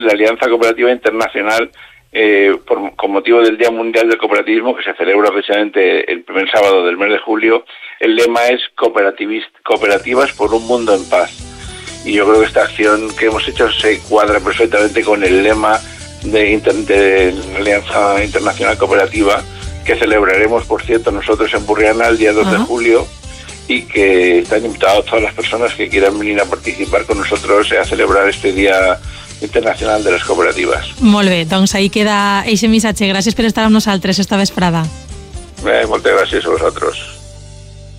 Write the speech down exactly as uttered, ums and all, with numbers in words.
la Alianza Cooperativa Internacional, eh, por, con motivo del Día Mundial del Cooperativismo, que se celebra precisamente el primer sábado del mes de julio, el lema es cooperativas por un mundo en paz. Y yo creo que esta acción que hemos hecho se cuadra perfectamente con el lema de, inter, de la Alianza Internacional Cooperativa, que celebraremos, por cierto, nosotros en Burriana el día dos uh-huh. de julio, y que están invitados todas las personas que quieran venir a participar con nosotros a celebrar este Día Internacional de les Cooperativas. Molt bé, doncs ahí queda eixe missatge. Gràcies per estar amb nosaltres esta vesprada. Eh, moltes gràcies a vosaltres.